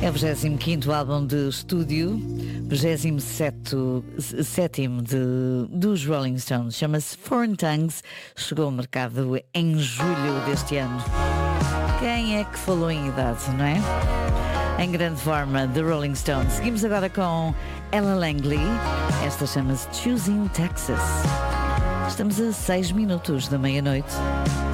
É o 25º álbum de estúdio, 27º dos Rolling Stones. Chama-se Foreign Tongues. Chegou ao mercado em julho deste ano. Quem é que falou em idade, não é? Em grande forma, The Rolling Stones. Seguimos agora com Ella Langley. Esta chama-se Choosing Texas. Estamos a 6 minutos da meia-noite.